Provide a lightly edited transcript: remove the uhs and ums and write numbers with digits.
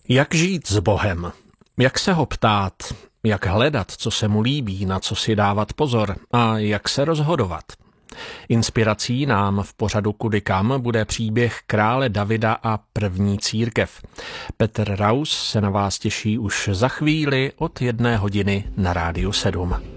Jak žít s Bohem? Jak se ho ptát? Jak hledat, co se mu líbí, na co si dávat pozor a jak se rozhodovat? Inspirací nám v pořadu Kudy kam bude příběh krále Davida a první církev. Petr Raus se na vás těší už za chvíli od 1 hodiny na Rádiu 7.